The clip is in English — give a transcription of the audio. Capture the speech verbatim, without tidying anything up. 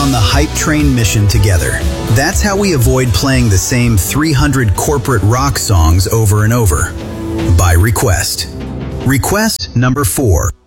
on the hype train mission together. That's how we avoid playing the same three hundred corporate rock songs over and over. By request. Request number four.